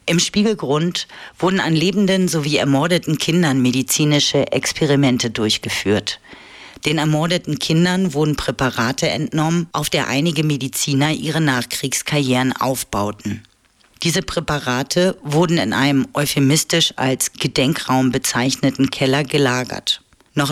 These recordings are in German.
Im Spiegelgrund wurden an lebenden sowie ermordeten Kindern medizinische Experimente durchgeführt. Den ermordeten Kindern wurden Präparate entnommen, auf der einige Mediziner ihre Nachkriegskarrieren aufbauten. Diese Präparate wurden in einem euphemistisch als Gedenkraum bezeichneten Keller gelagert. Noch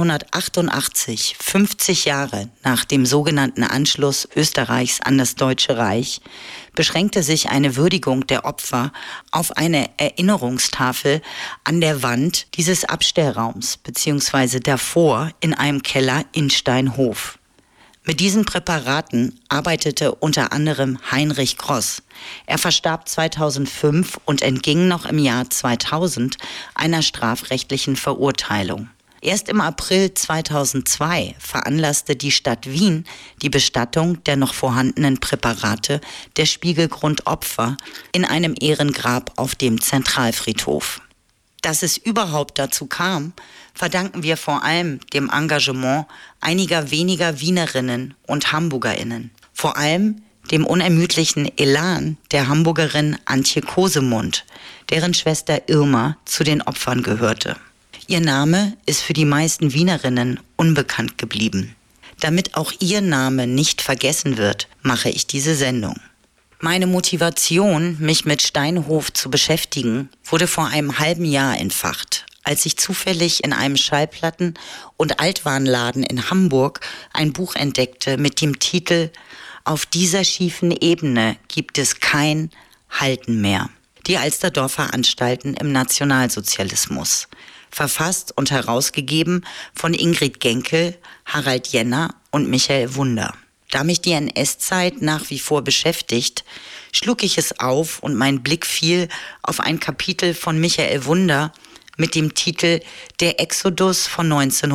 1988, 50 Jahre nach dem sogenannten Anschluss Österreichs an das Deutsche Reich, beschränkte sich eine Würdigung der Opfer auf eine Erinnerungstafel an der Wand dieses Abstellraums bzw. davor in einem Keller in Steinhof. Mit diesen Präparaten arbeitete unter anderem Heinrich Gross. Er verstarb 2005 und entging noch im Jahr 2000 einer strafrechtlichen Verurteilung. Erst im April 2002 veranlasste die Stadt Wien die Bestattung der noch vorhandenen Präparate der Spiegelgrundopfer in einem Ehrengrab auf dem Zentralfriedhof. Dass es überhaupt dazu kam, verdanken wir vor allem dem Engagement einiger weniger Wienerinnen und Hamburgerinnen. Vor allem dem unermüdlichen Elan der Hamburgerin Antje Kosemund, deren Schwester Irma zu den Opfern gehörte. Ihr Name ist für die meisten Wienerinnen unbekannt geblieben. Damit auch ihr Name nicht vergessen wird, mache ich diese Sendung. Meine Motivation, mich mit Steinhof zu beschäftigen, wurde vor einem halben Jahr entfacht, als ich zufällig in einem Schallplatten- und Altwarenladen in Hamburg ein Buch entdeckte mit dem Titel »Auf dieser schiefen Ebene gibt es kein Halten mehr. Die Alsterdorfer Anstalten im Nationalsozialismus«. Verfasst und herausgegeben von Ingrid Genkel, Harald Jenner und Michael Wunder. Da mich die NS-Zeit nach wie vor beschäftigt, schlug ich es auf und mein Blick fiel auf ein Kapitel von Michael Wunder mit dem Titel »Der Exodus von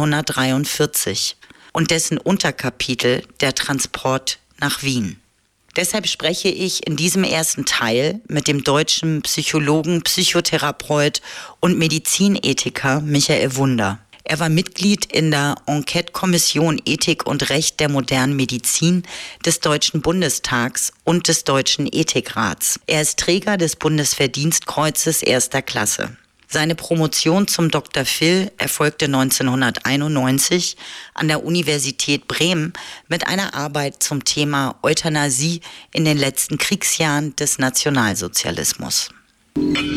1943« und dessen Unterkapitel »Der Transport nach Wien«. Deshalb spreche ich in diesem ersten Teil mit dem deutschen Psychologen, Psychotherapeut und Medizinethiker Michael Wunder. Er war Mitglied in der Enquete-Kommission Ethik und Recht der modernen Medizin des Deutschen Bundestags und des Deutschen Ethikrats. Er ist Träger des Bundesverdienstkreuzes 1. Klasse. Seine Promotion zum Dr. Phil erfolgte 1991 an der Universität Bremen mit einer Arbeit zum Thema Euthanasie in den letzten Kriegsjahren des Nationalsozialismus.